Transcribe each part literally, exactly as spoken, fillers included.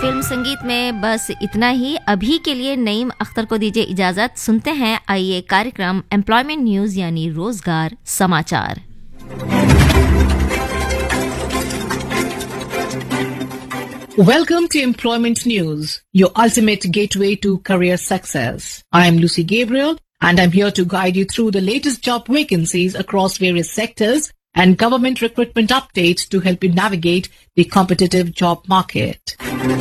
Film संगीत में बस इतना ही। अभी के लिए नईम अख्तर को दीजिए इजाजत। सुनते हैं आइए कार्यक्रम एम्प्लॉयमेंट न्यूज यानी रोजगार समाचार। Welcome to Employment News, your ultimate gateway to career success. I am Lucy Gabriel and I'm here to guide you through the latest job vacancies across various sectors and government recruitment updates to help you navigate the competitive job market.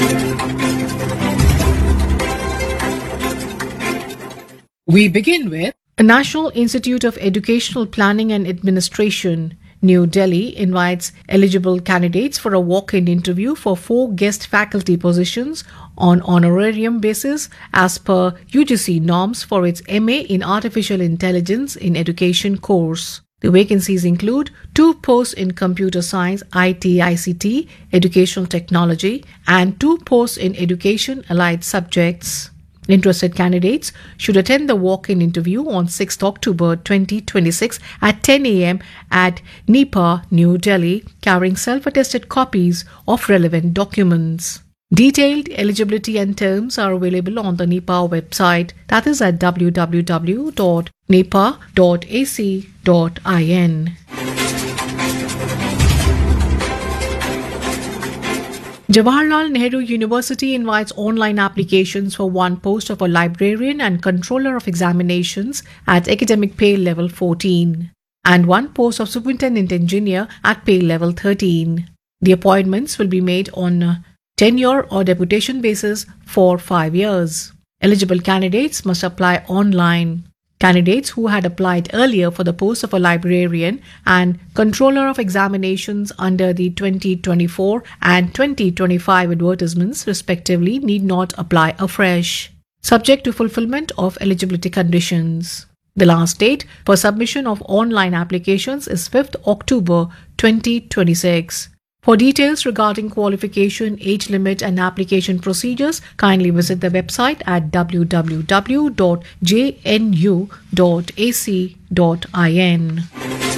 We begin with the National Institute of Educational Planning and Administration, New Delhi, invites eligible candidates for a walk-in interview for four guest faculty positions on honorarium basis as per U G C norms for its M A in Artificial Intelligence in Education course. The vacancies include two posts in Computer Science, I T, I C T, Educational Technology, and two posts in Education Allied Subjects. Interested candidates should attend the walk-in interview on sixth October twenty twenty-six at ten a.m. at NIPA, New Delhi, carrying self-attested copies of relevant documents. Detailed eligibility and terms are available on the NIPA website, that is at w w w dot nipa dot a c dot in. Jawaharlal Nehru University invites online applications for one post of a librarian and controller of examinations at academic pay level fourteen and one post of superintendent engineer at pay level thirteen. The appointments will be made on tenure or deputation basis for five years. Eligible candidates must apply online. Candidates who had applied earlier for the post of a librarian and controller of examinations under the twenty twenty-four and twenty twenty-five advertisements respectively need not apply afresh, subject to fulfillment of eligibility conditions. The last date for submission of online applications is fifth October twenty twenty-six. For details regarding qualification, age limit and application procedures, kindly visit the website at w w w dot j n u dot a c dot in.